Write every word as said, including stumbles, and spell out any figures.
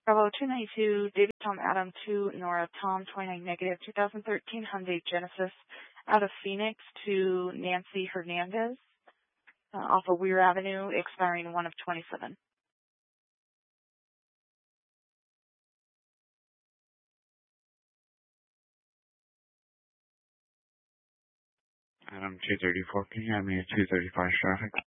Bravo two ninety-two, David Tom Adam two, Nora Tom twenty-nine negative, two thousand thirteen Hyundai Genesis out of Phoenix to Nancy Hernandez uh, off of Weir Avenue, expiring one of twenty-seven. Adam two thirty-four, can you have me at two thirty-five traffic?